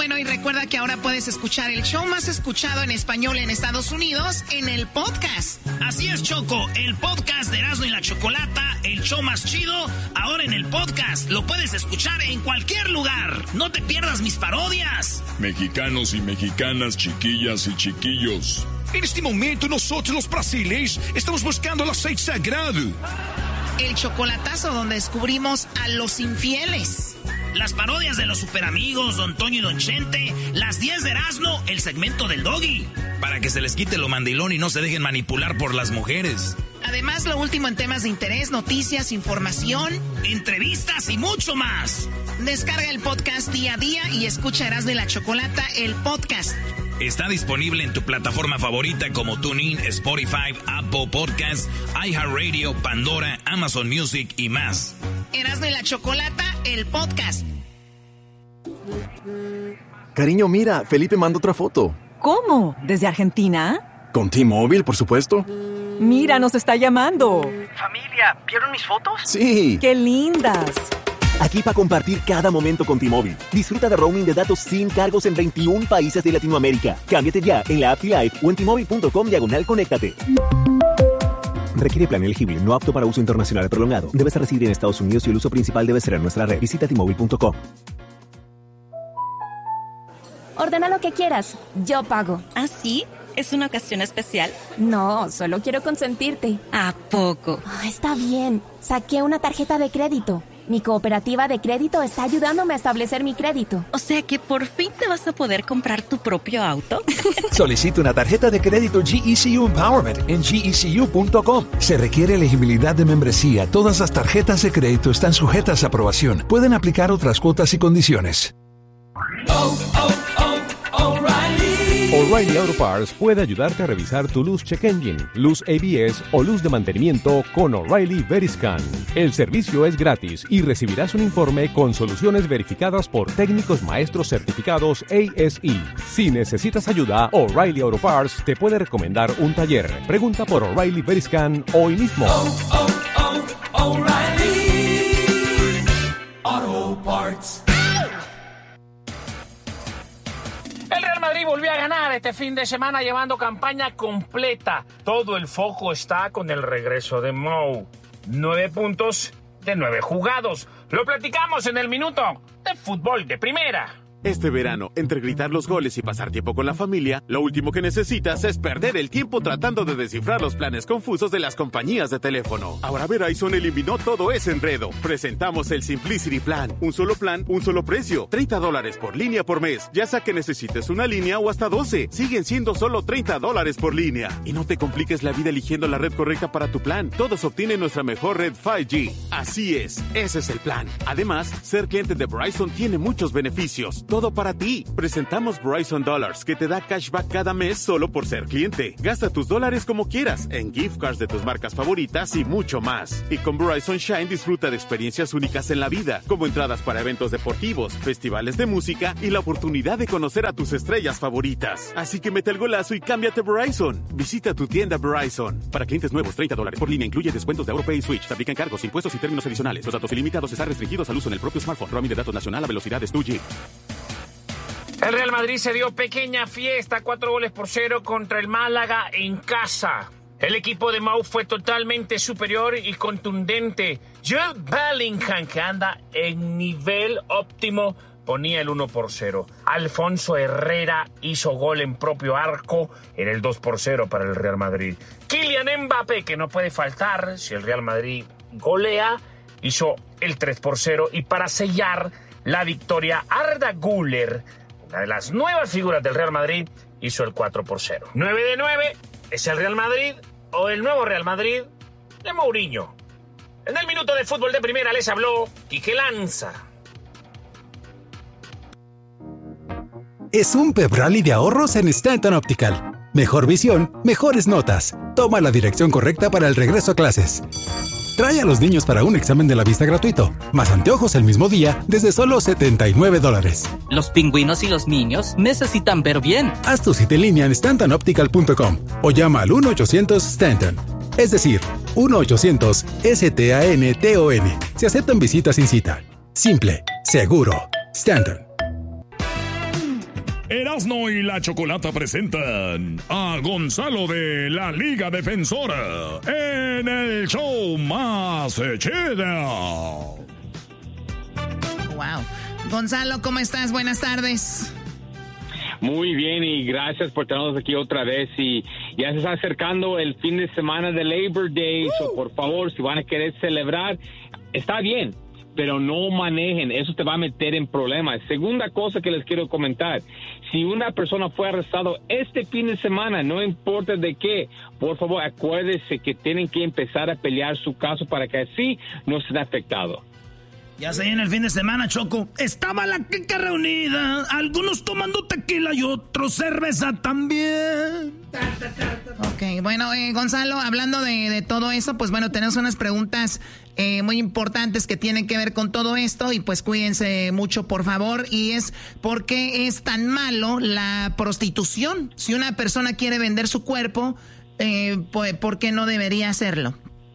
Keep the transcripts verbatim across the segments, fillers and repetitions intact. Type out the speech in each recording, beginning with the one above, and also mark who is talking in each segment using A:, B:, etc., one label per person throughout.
A: Bueno, y recuerda que ahora puedes escuchar el show más escuchado en español en Estados Unidos en el podcast.
B: Así es, Choco, el podcast de Erasmo y la Chocolata, el show más chido, ahora en el podcast. Lo puedes escuchar en cualquier lugar. No te pierdas mis parodias.
C: Mexicanos y mexicanas, chiquillas y chiquillos.
D: En este momento nosotros los brasileños estamos buscando el aceite sagrado.
A: El chocolatazo donde descubrimos a los infieles.
B: Las parodias de los superamigos, Don Toño y Don Chente. Las diez de Erasmo, el segmento del Doggy.
E: Para que se les quite lo mandilón y no se dejen manipular por las mujeres.
A: Además, lo último en temas de interés, noticias, información,
B: entrevistas y mucho más.
A: Descarga el podcast día a día y escucha Erasmo y la Chocolata, el podcast.
E: Está disponible en tu plataforma favorita como TuneIn, Spotify, Apple Podcasts, iHeartRadio, Pandora, Amazon Music y más.
A: Erasmo y la Chocolata, el podcast.
F: Cariño, mira, Felipe mandó otra foto.
G: ¿Cómo? ¿Desde Argentina?
F: Con T-Mobile, por supuesto.
G: Mira, nos está llamando.
H: Familia, ¿vieron mis fotos?
F: Sí.
G: ¡Qué lindas!
I: Aquí para compartir cada momento con T-Mobile. Disfruta de roaming de datos sin cargos en veintiún países de Latinoamérica. Cámbiate ya en la app T-Live o en T-Mobile punto com diagonal conéctate. Requiere plan elegible, no apto para uso internacional prolongado. Debes residir en Estados Unidos y el uso principal debe ser en nuestra red. Visita T Mobile punto com.
J: Ordena lo que quieras, yo pago.
K: ¿Ah, sí? ¿Es una ocasión especial?
J: No, solo quiero consentirte.
K: ¿A poco?
J: Oh, está bien, saqué una tarjeta de crédito. Mi cooperativa de crédito está ayudándome a establecer mi crédito.
K: O sea que por fin te vas a poder comprar tu propio auto.
L: Solicita una tarjeta de crédito G E C U Empowerment en G E C U punto com. Se requiere elegibilidad de membresía. Todas las tarjetas de crédito están sujetas a aprobación. Pueden aplicar otras cuotas y condiciones.
M: Oh, oh, oh, O'Reilly.
N: O'Reilly Auto Parts puede ayudarte a revisar tu luz check engine, luz A B S o luz de mantenimiento con O'Reilly Veriscan. El servicio es gratis y recibirás un informe con soluciones verificadas por técnicos maestros certificados A S E. Si necesitas ayuda, O'Reilly Auto Parts te puede recomendar un taller. Pregunta por O'Reilly Veriscan hoy mismo.
M: Oh, oh, oh, O'Reilly Auto Parts.
O: El Real Madrid volvió a ganar este fin de semana llevando campaña completa. Todo el foco está con el regreso de Mou. Nueve puntos de nueve jugados. Lo platicamos en el minuto de fútbol de primera.
P: Este verano, entre gritar los goles y pasar tiempo con la familia, lo último que necesitas es perder el tiempo tratando de descifrar los planes confusos de las compañías de teléfono. Ahora Verizon eliminó todo ese enredo. Presentamos el Simplicity Plan. Un solo plan, un solo precio. treinta dólares por línea por mes. Ya sea que necesites una línea o hasta doce. Siguen siendo solo treinta dólares por línea. Y no te compliques la vida eligiendo la red correcta para tu plan. Todos obtienen nuestra mejor red cinco G. Así es, ese es el plan. Además, ser cliente de Verizon tiene muchos beneficios. Todo para ti. Presentamos Verizon Dollars, que te da cashback cada mes solo por ser cliente. Gasta tus dólares como quieras, en gift cards de tus marcas favoritas y mucho más. Y con Verizon Shine disfruta de experiencias únicas en la vida, como entradas para eventos deportivos, festivales de música y la oportunidad de conocer a tus estrellas favoritas. Así que mete el golazo y cámbiate Verizon. Visita tu tienda Verizon. Para clientes nuevos, treinta dólares por línea, incluye descuentos de AuroPay y Switch. Se aplican cargos, impuestos y términos adicionales. Los datos ilimitados están restringidos al uso en el propio smartphone. Roaming de datos nacional a velocidades dos G.
O: El Real Madrid se dio pequeña fiesta, cuatro goles por cero contra el Málaga en casa. El equipo de Mou fue totalmente superior y contundente. Jude Bellingham, que anda en nivel óptimo, ponía el uno por cero. Alfonso Herrera hizo gol en propio arco en el dos por cero para el Real Madrid. Kylian Mbappé, que no puede faltar si el Real Madrid golea, hizo el tres por cero. Y para sellar la victoria, Arda Güler, una de las nuevas figuras del Real Madrid, hizo el cuatro por cero. nueve de nueve, ¿es el Real Madrid o el nuevo Real Madrid de Mourinho? En el minuto de fútbol de primera les habló Quique Lanza.
Q: Es un pep rally de ahorros en Stanton Optical. Mejor visión, mejores notas. Toma la dirección correcta para el regreso a clases. Trae a los niños para un examen de la vista gratuito, más anteojos el mismo día desde solo setenta y nueve dólares.
R: Los pingüinos y los niños necesitan ver bien.
Q: Haz tu cita en línea en stanton optical punto com o llama al uno ochocientos Stanton. Es decir, uno ochocientos S T A N T O N. Se aceptan visitas sin cita. Simple, seguro. Stanton.
C: Erasmo y la Chocolata presentan a Gonzalo de la Liga Defensora en el show más chido.
A: Wow. Gonzalo, ¿cómo estás? Buenas tardes.
S: Muy bien y gracias por tenernos aquí otra vez. Y ya se está acercando el fin de semana de Labor Day, uh. so por favor, si van a querer celebrar, está bien, pero no manejen, eso te va a meter en problemas. Segunda cosa que les quiero comentar, si una persona fue arrestado este fin de semana, no importa de qué, por favor acuérdense que tienen que empezar a pelear su caso para que así no estén afectados.
B: Ya sé, en el fin de semana, Choco, estaba la clica reunida, algunos tomando tequila y otros cerveza también.
A: Ok, bueno, eh, Gonzalo, hablando de, de todo eso, pues bueno, tenemos unas preguntas eh, muy importantes que tienen que ver con todo esto y pues cuídense mucho, por favor, y es ¿por qué es tan malo la prostitución? Si una persona quiere vender su cuerpo, eh, pues, ¿por qué no debería hacerlo?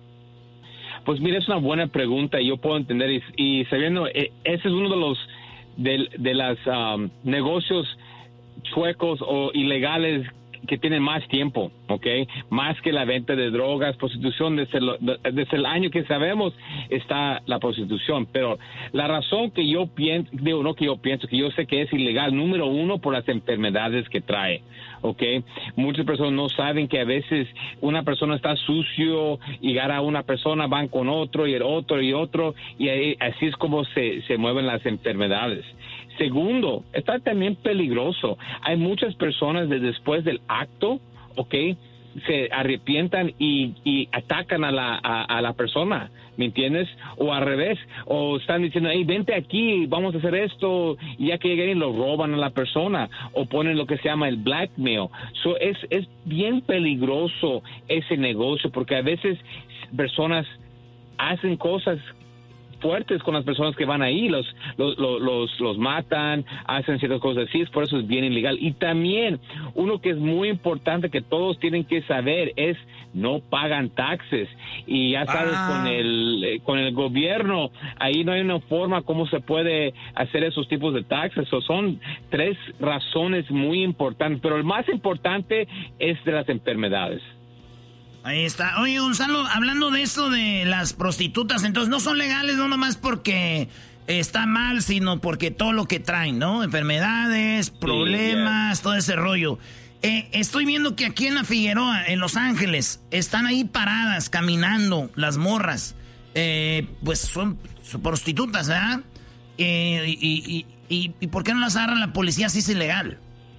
S: Pues mira, es una buena pregunta y yo puedo entender y, y sabiendo, eh, ese es uno de los de, de los um, negocios chuecos o ilegales que tienen más tiempo, ¿ok? Más que la venta de drogas, prostitución, desde el, desde el año que sabemos está la prostitución, pero la razón que yo pienso, digo, no que yo pienso, que yo sé que es ilegal, número uno, por las enfermedades que trae, ¿ok? Muchas personas no saben que a veces una persona está sucio y agarra a una persona, van con otro y el otro y otro, y ahí, así es como se, se mueven las enfermedades. Segundo, está también peligroso. Hay muchas personas de después del acto, ¿ok?, se arrepientan y, y atacan a la, a, a la persona, ¿me entiendes? O al revés, o están diciendo, hey, vente aquí, vamos a hacer esto, y ya que llegan y lo roban a la persona, o ponen lo que se llama el blackmail. So, es, es bien peligroso ese negocio, porque a veces personas hacen cosas fuertes con las personas que van ahí, los, los, los, los matan, hacen ciertas cosas así, por eso es bien ilegal. Y también, uno que es muy importante que todos tienen que saber es no pagan taxes. Y ya sabes, ah. con el con el gobierno, ahí no hay una forma cómo se puede hacer esos tipos de taxes. So, son tres razones muy importantes, pero el más importante es de las enfermedades.
B: Ahí está. Oye, Gonzalo, hablando de eso de las prostitutas, entonces no son legales no nomás porque está mal, sino porque todo lo que traen, ¿no? Enfermedades, problemas, sí, yeah. todo ese rollo. Eh, estoy viendo que aquí en la Figueroa, en Los Ángeles, están ahí paradas, caminando, las morras. Eh, pues son, son prostitutas, ¿verdad? Eh, y, y, y, ¿Y por qué no las agarra la policía si es ilegal?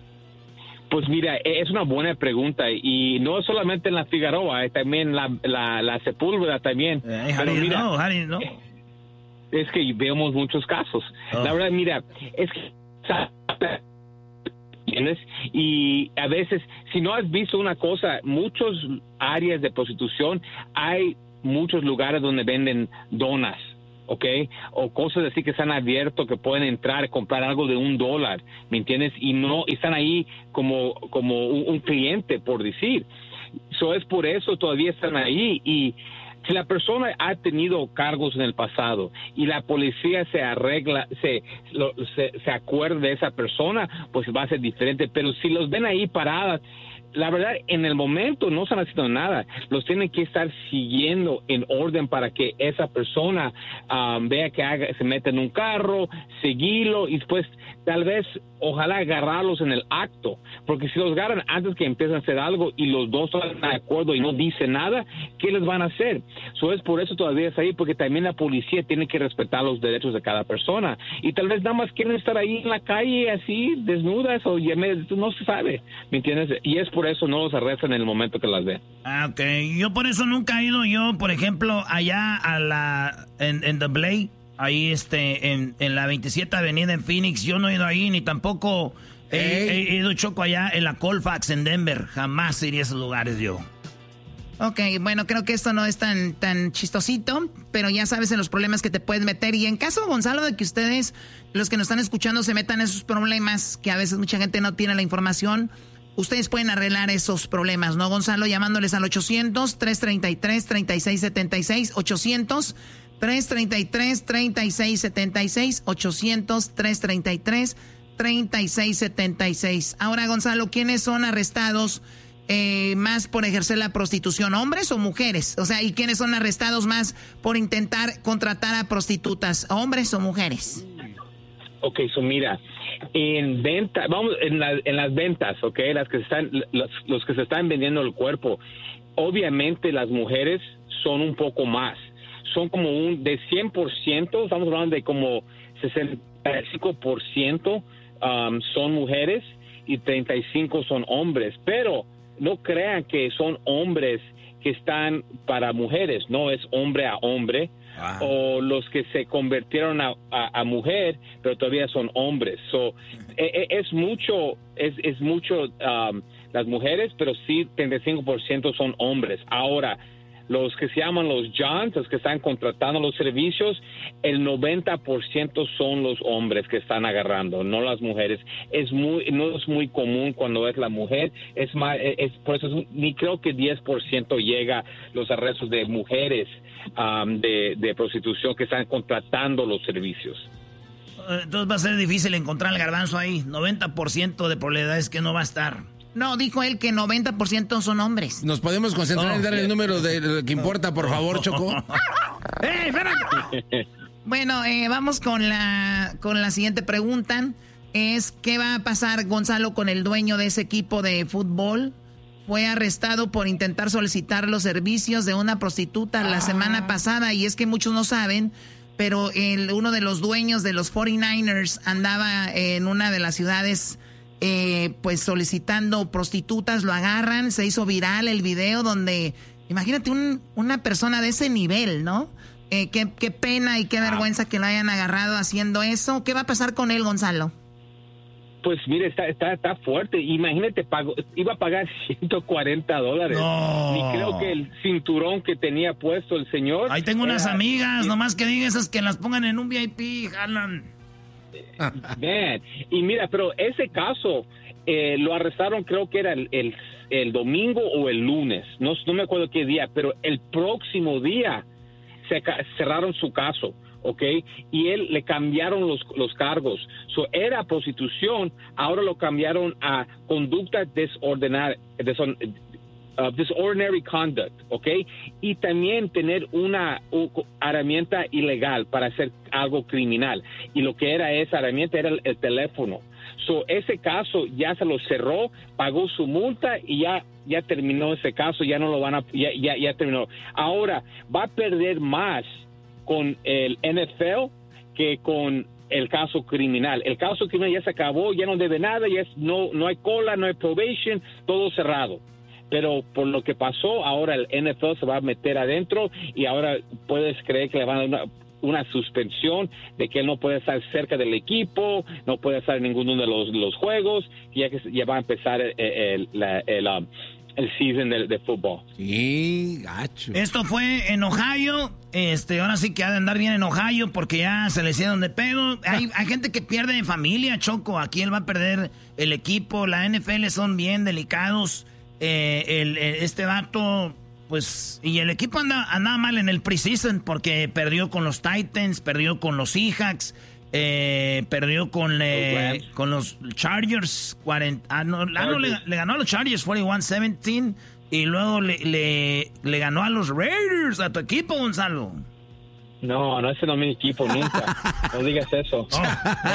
S: Pues mira, es una buena pregunta y no solamente en la Figueroa, también la, la, la Sepúlveda también.
B: Eh, Pero mira, no, Harry, no.
S: Es que vemos muchos casos. Oh. La verdad, mira, es que... ¿entiendes? Y a veces, si no has visto una cosa, muchas áreas de prostitución, hay muchos lugares donde venden donas, ¿ok? O cosas así que se han abierto, que pueden entrar, comprar algo de un dólar, ¿me entiendes? Y no están ahí como, como un, un cliente, por decir. So, es por eso todavía están ahí. Y si la persona ha tenido cargos en el pasado y la policía se arregla, se, lo, se, se acuerda de esa persona, pues va a ser diferente. Pero si los ven ahí paradas, la verdad, en el momento no están haciendo nada. Los tienen que estar siguiendo en orden para que esa persona um, vea que haga, se mete en un carro, seguirlo y después tal vez, ojalá agarrarlos en el acto. Porque si los agarran antes que empiecen a hacer algo y los dos están de acuerdo y no dicen nada, ¿qué les van a hacer? So, es por eso todavía es ahí, porque también la policía tiene que respetar los derechos de cada persona. Y tal vez nada más quieren estar ahí en la calle así, desnudas, o ya me, no se sabe, ¿me entiendes? Y es por eso no los arrestan en el momento que las ven.
B: Ah, ok. Yo por eso nunca he ido yo, por ejemplo, allá a la, en, en The Blade, ahí este, en, en la veintisiete Avenida en Phoenix, yo no he ido ahí, ni tampoco he, he, he ido choco allá en la Colfax en Denver, jamás iría a esos lugares yo.
A: Ok, bueno, creo que esto no es tan, tan chistosito, pero ya sabes en los problemas que te puedes meter. Y en caso, Gonzalo, de que ustedes, los que nos están escuchando, se metan en esos problemas, que a veces mucha gente no tiene la información, ustedes pueden arreglar esos problemas, ¿no, Gonzalo? Llamándoles al ochocientos, trescientos treinta y tres, treinta y seis setenta y seis, ochocientos, trescientos treinta y tres, treinta y seis setenta y seis, ochocientos, trescientos treinta y tres, treinta y seis setenta y seis. Ahora, Gonzalo, ¿quiénes son arrestados eh, más por ejercer la prostitución? ¿Hombres o mujeres? O sea, ¿y quiénes son arrestados más por intentar contratar a prostitutas? ¿Hombres o mujeres?
S: Ok, so mira, en venta, vamos, en, la, en las ventas, ok, las que se están, los, los que se están vendiendo el cuerpo, obviamente las mujeres son un poco más. Son como un, de cien por ciento, estamos hablando de como sesenta y cinco por ciento um, son mujeres y treinta y cinco por ciento son hombres. Pero no crean que son hombres que están para mujeres, no es hombre a hombre. Wow. O los que se convirtieron a, a, a mujer, pero todavía son hombres. So, es, es mucho, es, es mucho um, las mujeres, pero sí treinta y cinco por ciento son hombres. Ahora, los que se llaman los Johns, los que están contratando los servicios, el noventa por ciento son los hombres que están agarrando, no las mujeres. Es muy, no es muy común cuando es la mujer, es más, es, por eso es, ni creo que diez por ciento llega los arrestos de mujeres um, de, de prostitución que están contratando los servicios.
B: Entonces va a ser difícil encontrar el garbanzo ahí, noventa por ciento de probabilidades que no va a estar.
A: No, dijo él que noventa por ciento son hombres.
T: ¿Nos podemos concentrar oh, en dar el número de lo que importa, por favor, Choco?
A: ¡Ey, espérate! Bueno, eh, vamos con la, con la siguiente pregunta. Es, ¿qué va a pasar, Gonzalo, con el dueño de ese equipo de fútbol? Fue arrestado por intentar solicitar los servicios de una prostituta ah. la semana pasada. Y es que muchos no saben, pero el, uno de los dueños de los cuarenta y nueve ers andaba en una de las ciudades... Eh, pues solicitando prostitutas, lo agarran, se hizo viral el video donde, imagínate un, una persona de ese nivel, ¿no? Eh, qué, qué pena y qué vergüenza que lo hayan agarrado haciendo eso. ¿Qué va a pasar con él, Gonzalo?
S: Pues mire, está, está, está fuerte. Imagínate, pago, iba a pagar ciento cuarenta dólares.
B: No.
S: Y creo que el cinturón que tenía puesto el señor...
B: Ahí tengo unas era, amigas, y, nomás que digan esas que las pongan en un V I P, jalan.
S: Man. Y mira, pero ese caso eh, lo arrestaron, creo que era el, el, el domingo o el lunes, no, no me acuerdo qué día, pero el próximo día se cerraron su caso, ¿ok? Y él le cambiaron los, los cargos. So, era prostitución, ahora lo cambiaron a conducta desordenada, deson, Uh, disordinary conduct, ¿ok? Y también tener una uh, herramienta ilegal para hacer algo criminal. Y lo que era esa herramienta era el, el teléfono. So, ese caso ya se lo cerró, pagó su multa y ya, ya terminó ese caso, ya no lo van a, ya, ya, ya terminó. Ahora, va a perder más con el N F L que con el caso criminal. El caso criminal ya se acabó, ya no debe nada, ya es, no, no hay cola, no hay probation, todo cerrado. Pero por lo que pasó, ahora el N F L se va a meter adentro y ahora puedes creer que le van a dar una, una suspensión de que él no puede estar cerca del equipo, no puede estar en ninguno de los, los juegos, ya que ya va a empezar el, el, el, el, um, el season de, de fútbol.
T: Sí, gacho.
B: Esto fue en Ohio, este, ahora sí que ha de andar bien en Ohio porque ya se le hicieron de pedo. Hay, hay gente que pierde familia, Choco, aquí él va a perder el equipo, la N F L son bien delicados. Eh, el, el, este vato, pues, y el equipo anda, andaba mal en el preseason porque perdió con los Titans, perdió con los Seahawks, eh, perdió con, eh, con los Chargers, cuarenta, ah, no, ah, no le, le ganó a los Chargers cuarenta y uno a diecisiete y luego le, le, le ganó a los Raiders, a tu equipo, Gonzalo.
S: No, no, ese no es mi equipo, nunca. No digas eso.
B: Oh,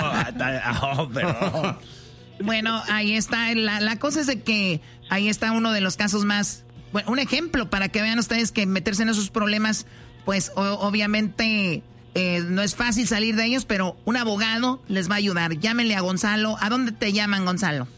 B: oh, oh, perdón.
A: Bueno, ahí está. La, la cosa es de que ahí está uno de los casos más... Bueno, un ejemplo para que vean ustedes que meterse en esos problemas, pues o, obviamente eh, no es fácil salir de ellos, pero un abogado les va a ayudar. Llámenle a Gonzalo. ¿A dónde te llaman, Gonzalo?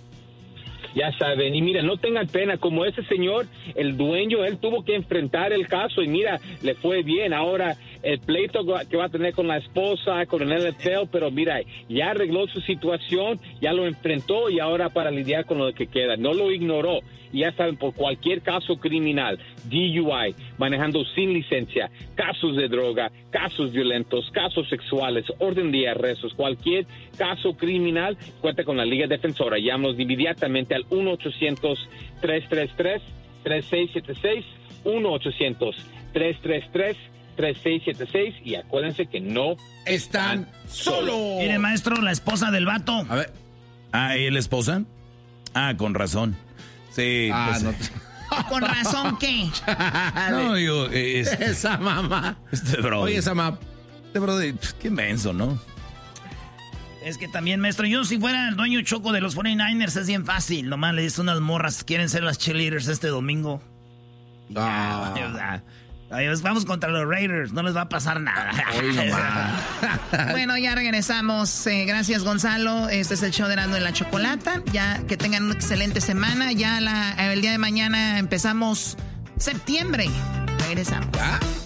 S: Ya saben, y mira, no tengan pena, como ese señor, el dueño, él tuvo que enfrentar el caso y mira, le fue bien. Ahora, el pleito que va a tener con la esposa, con el N F L, pero mira, ya arregló su situación, ya lo enfrentó y ahora para lidiar con lo que queda, no lo ignoró. Y ya saben, por cualquier caso criminal, D U I, manejando sin licencia, casos de droga, casos violentos, casos sexuales, orden de arrestos, cualquier caso criminal, cuenta con la Liga Defensora. Llámanos inmediatamente al uno ochocientos, tres tres tres, tres seis siete seis, uno ochocientos, tres tres tres, tres seis siete seis y acuérdense que no
T: están solos.
B: Mire, maestro, la esposa del vato.
T: A ver.
E: Ah, ¿y la esposa? Ah, con razón. Sí.
T: Ah,
E: pues,
T: no.
A: ¿Con razón qué?
E: No, yo... Es,
T: esa mamá.
E: Este bro.
T: Oye, esa mamá.
E: Este bro, qué menso, ¿no?
B: Es que también, maestro, yo si fuera el dueño Choco de los cuarenta y nueve ers es bien fácil. Nomás le dice unas morras, quieren ser las cheerleaders este domingo.
T: Ah.
B: Ya, adiós, vamos contra los Raiders, no les va a pasar nada.
A: Bueno, ya regresamos. Eh, gracias, Gonzalo. Este es el show de Erasmo y la Chocolata. Ya que tengan una excelente semana. Ya la, el día de mañana empezamos septiembre. Regresamos.
T: ¿Ah?